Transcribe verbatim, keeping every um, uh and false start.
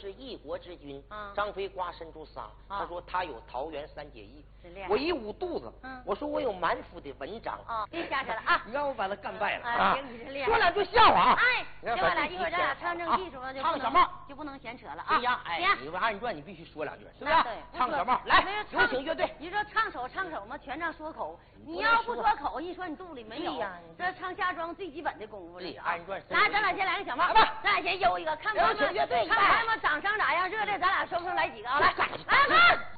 是一国之君。 啊、 张飞刮身出仨， 啊、 他说他有桃园三结义。我一捂肚子，嗯、我说我有满腹的文章。 啊，别瞎扯了啊！ 你让我把他干败了啊！行，你是厉害。 说两句笑话啊！ 哎，这完了，一会儿咱俩唱正技术了，就唱小帽就不能闲扯了啊！ 对呀，哎，你说二人转，你必须说两句，是不是？ 对， 唱小帽来，有请乐队。 你说唱手唱手嘛，全仗说口。你要不说口，一说你肚里没有。这唱夏庄最基本的功夫了。 二人转。 来，咱俩先来个小帽， 来吧， 咱俩先悠一个，看看有请乐队， 看看们掌声咋样，热烈，咱俩说不说来几个啊？来，来吧。